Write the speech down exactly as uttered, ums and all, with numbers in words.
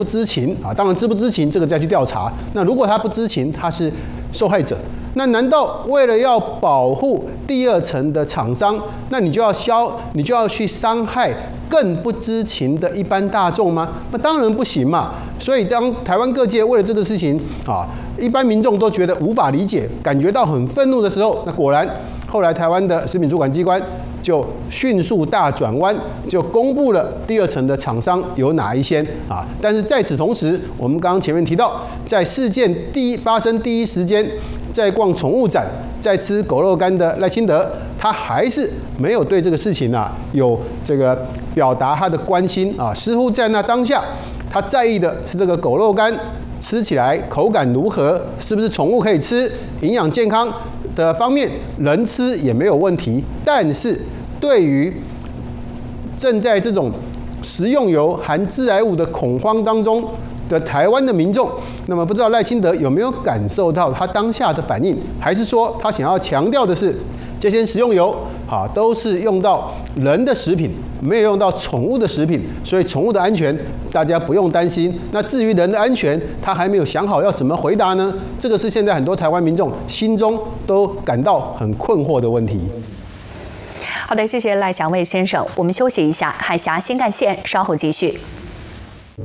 不知情啊，当然知不知情这个再去调查。那如果他不知情，他是受害者，那难道为了要保护第二层的厂商，那你就要消，你就要去伤害更不知情的一般大众吗？那当然不行嘛。所以当台湾各界为了这个事情啊，一般民众都觉得无法理解，感觉到很愤怒的时候，那果然后来台湾的食品主管机关就迅速大转弯，就公布了第二层的厂商有哪一些啊。但是在此同时，我们刚刚前面提到，在事件第一发生第一时间，在逛宠物展，在吃狗肉干的赖清德，他还是没有对这个事情啊有这个表达他的关心啊，似乎在那当下，他在意的是这个狗肉干吃起来口感如何，是不是宠物可以吃，营养健康的方面，人吃也没有问题。但是对于正在这种食用油含致癌物的恐慌当中的台湾的民众，那么不知道赖清德有没有感受到他当下的反应，还是说他想要强调的是，这些食用油啊都是用到人的食品，没有用到宠物的食品，所以宠物的安全大家不用担心。那至于人的安全，他还没有想好要怎么回答呢？这个是现在很多台湾民众心中都感到很困惑的问题。 好的，谢谢赖祥卫先生。我们休息一下，海峡新干线稍后继续。